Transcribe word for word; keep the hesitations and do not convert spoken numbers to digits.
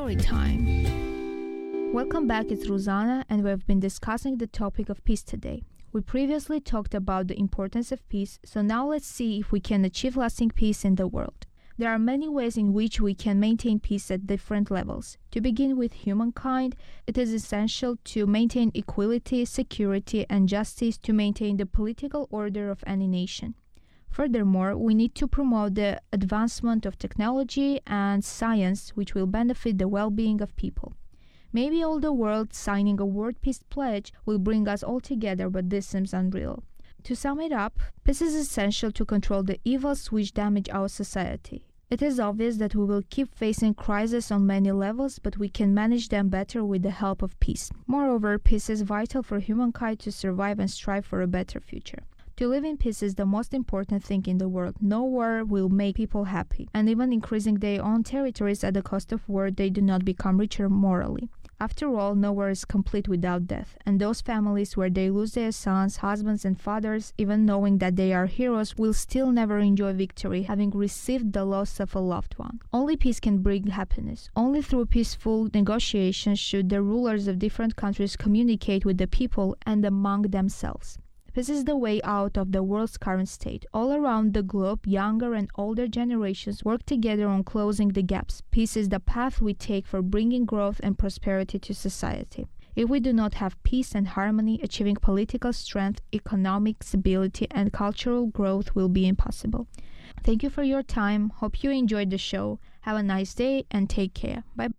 Story time. Welcome back, it's Ruzana, and we have been discussing the topic of peace today. We previously talked about the importance of peace, so now let's see if we can achieve lasting peace in the world. There are many ways in which we can maintain peace at different levels. To begin with humankind, it is essential to maintain equality, security, and justice to maintain the political order of any nation. Furthermore, we need to promote the advancement of technology and science, which will benefit the well-being of people. Maybe all the world signing a World Peace Pledge will bring us all together, but this seems unreal. To sum it up, peace is essential to control the evils which damage our society. It is obvious that we will keep facing crises on many levels, but we can manage them better with the help of peace. Moreover, peace is vital for humankind to survive and strive for a better future. To live in peace is the most important thing in the world. No war will make people happy, and even increasing their own territories at the cost of war, they do not become richer morally. After all, no war is complete without death, and those families where they lose their sons, husbands, and fathers, even knowing that they are heroes, will still never enjoy victory, having received the loss of a loved one. Only peace can bring happiness. Only through peaceful negotiations should the rulers of different countries communicate with the people and among themselves. Peace is the way out of the world's current state. All around the globe, younger and older generations work together on closing the gaps. Peace is the path we take for bringing growth and prosperity to society. If we do not have peace and harmony, achieving political strength, economic stability, and cultural growth will be impossible. Thank you for your time. Hope you enjoyed the show. Have a nice day and take care. Bye.